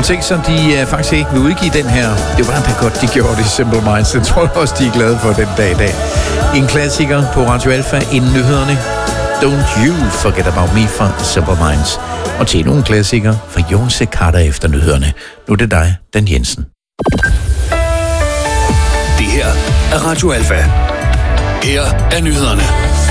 Og tænk så, de faktisk ikke vil udgive den her. Det var da godt, de gjorde det i Simple Minds. Jeg tror også, de er glade for den dag i dag. En klassiker på Radio Alpha inden nyhederne. Don't You Forget About Me fra Simple Minds. Og til nogle klassikere fra Jonse Carter efter nyhederne. Nu er det dig, Dan Jensen. Det her er Radio Alpha. Her er nyhederne.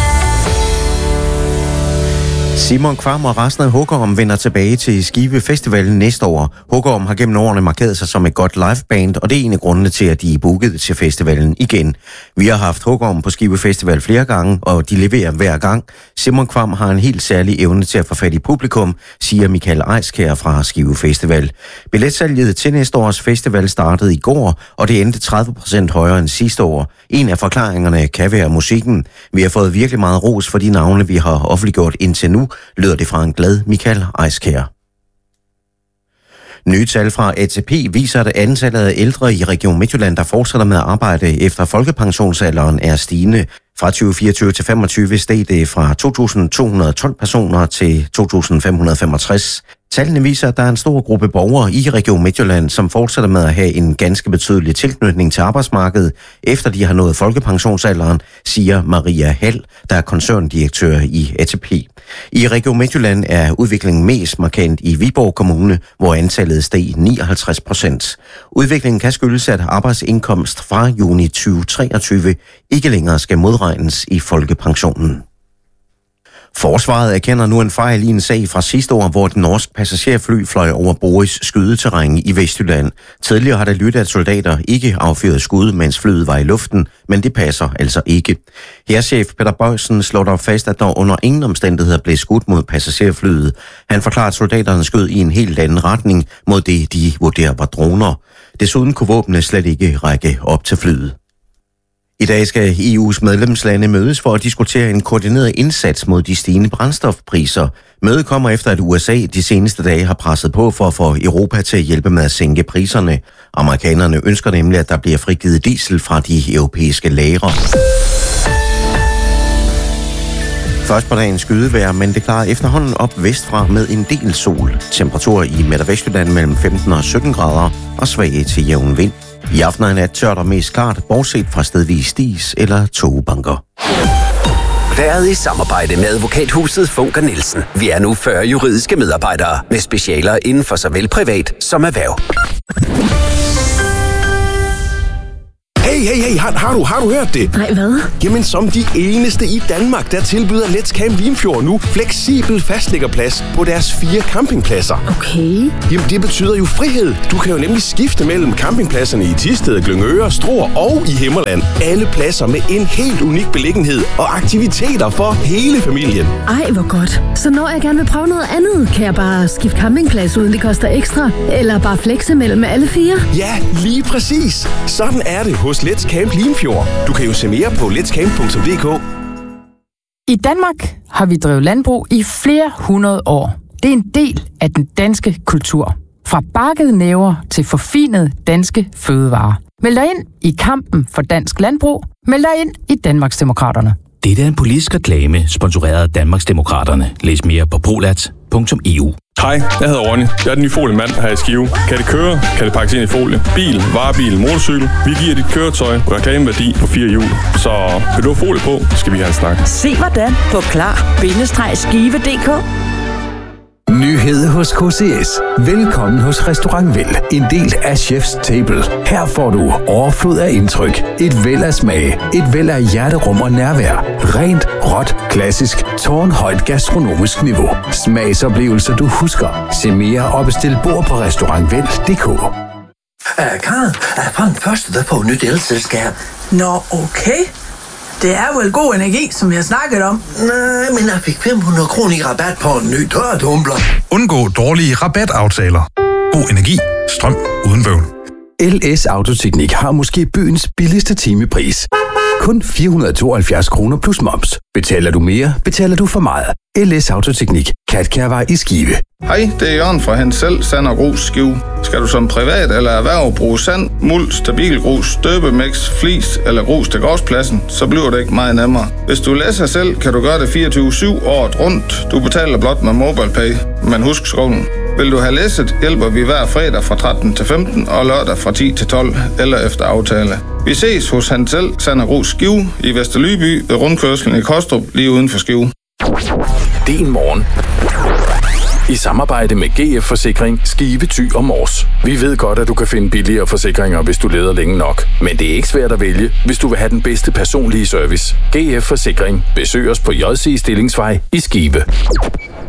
Simon Kvam og resten af Hugorm vender tilbage til Skive Festivalen næste år. Hugorm har gennem årene markeret sig som et godt liveband, og det er en af grundene til, at de er booket til festivalen igen. Vi har haft Hugorm på Skive Festival flere gange, og de leverer hver gang. Simon Kvam har en helt særlig evne til at få fat i publikum, siger Michael Eiskær fra Skive Festival. Billetsalget til næste års festival startede i går, og det endte 30% højere end sidste år. En af forklaringerne kan være musikken. Vi har fået virkelig meget ros for de navne, vi har offentliggjort indtil nu, lyder det fra en glad Michael Eiskær. Nye tal fra ATP viser, at antallet af ældre i Region Midtjylland, der fortsætter med at arbejde efter folkepensionsalderen, er stigende. Fra 2024 til 2025 steg det fra 2.212 personer til 2.565. Tallene viser, at der er en stor gruppe borgere i Region Midtjylland, som fortsætter med at have en ganske betydelig tilknytning til arbejdsmarkedet, efter de har nået folkepensionsalderen, siger Maria Hall, der er koncerndirektør i ATP. I Region Midtjylland er udviklingen mest markant i Viborg Kommune, hvor antallet steg 59%. Udviklingen kan skyldes, at arbejdsindkomst fra juni 2023 ikke længere skal modregnes i folkepensionen. Forsvaret erkender nu en fejl i en sag fra sidste år, hvor et norsk passagerfly fløj over Boris skydeterræn i Vestjylland. Tidligere har der lyttet, at soldater ikke affyrede skud, mens flyet var i luften, men det passer altså ikke. Hærchef Peter Bøjsen slår dog fast, at der under ingen omstændigheder blev skudt mod passagerflyet. Han forklarer, at soldaterne skød i en helt anden retning mod det, de vurderer var droner. Desuden kunne våbnene slet ikke række op til flyet. I dag skal EU's medlemslande mødes for at diskutere en koordineret indsats mod de stigende brændstofpriser. Mødet kommer efter, at USA de seneste dage har presset på for at få Europa til at hjælpe med at sænke priserne. Amerikanerne ønsker nemlig, at der bliver frigivet diesel fra de europæiske lagre. Først på dagen skydevejr, men det klarer efterhånden op vestfra med en del sol. Temperatur i Midt- og Vestjylland mellem 15 og 17 grader og svag til jævn vind. I aften og nat tørt og mest klart, bortset fra stedvis dis eller togbanker. Været i samarbejde med advokathuset Funker Nielsen. Vi er nu 40 juridiske medarbejdere med specialer inden for såvel privat som erhverv. Hey, har du hørt det? Nej, hvad? Jamen, som de eneste i Danmark, der tilbyder Let's Camp Limfjord nu fleksibel fastliggerplads på deres 4 campingpladser. Okay. Jamen, det betyder jo frihed. Du kan jo nemlig skifte mellem campingpladserne i Thisted, Glyngøre, Struer og i Himmerland. Alle pladser med en helt unik beliggenhed og aktiviteter for hele familien. Ej, hvor godt. Så når jeg gerne vil prøve noget andet, kan jeg bare skifte campingplads, uden det koster ekstra? Eller bare flexe mellem alle 4? Ja, lige præcis. Sådan er det hos Let's Camp Limfjord. Du kan jo se mere på letscamp.dk. I Danmark har vi drevet landbrug i flere hundrede år. Det er en del af den danske kultur. Fra bakkede næver til forfinede danske fødevarer. Meld dig ind i kampen for dansk landbrug. Meld dig ind i Danmarksdemokraterne. Det er en politisk reklame, sponsoreret af Danmarksdemokraterne. Læs mere på prolat.eu. Hej, jeg hedder Ronny. Jeg er den nye foliemand her i Skive. Kan det køre? Kan det pakkes ind i folie? Bil, varebil, motorcykel. Vi giver dit køretøj reklameværdi på 4 hjul. Så vil du have folie på, skal vi have en snak. Se hvordan på klar-skive.dk. Nyhed hos KCS. Velkommen hos Restaurant Vel. En del af Chef's Table. Her får du overflod af indtryk. Et væld af smag. Et væld af hjerterum og nærvær. Rent, råt, klassisk, tårnhøjt gastronomisk niveau. Smagsoplevelser du husker. Se mere og bestil bord på restaurantvel.dk. Karen, Frank Første, der får nyt elselskab. Nå, okay. Det er vel god energi, som vi har snakket om. Nej, men jeg fik 500 kroner i rabat på en ny dørtumbler. Undgå dårlige rabataftaler. God energi. Strøm uden bøvl. LS Autoteknik har måske byens billigste timepris. Kun 472 kroner plus moms. Betaler du mere, betaler du for meget. LS Autoteknik. Katkærvej i Skive. Hej, det er Jørgen fra Hensel Sand og Grus Skive. Skal du som privat eller erhverv bruge sand, muld, stabilgrus, støbemix, flis eller grus til gårdspladsen, så bliver det ikke meget nemmere. Hvis du læser selv, kan du gøre det 24/7 året rundt. Du betaler blot med MobilePay. Men husk skolen. Vil du have læsset, hjælper vi hver fredag fra 13 til 15 og lørdag fra 10 til 12 eller efter aftale. Vi ses hos han selv, Sanne Ros Skive, i Vesterlyby ved rundkørslen i Kostrup, lige uden for Skive. Din morgen. I samarbejde med GF Forsikring, Skive, Thy og Mors. Vi ved godt, at du kan finde billigere forsikringer, hvis du leder længe nok. Men det er ikke svært at vælge, hvis du vil have den bedste personlige service. GF Forsikring. Besøg os på JC Stillingsvej i Skive.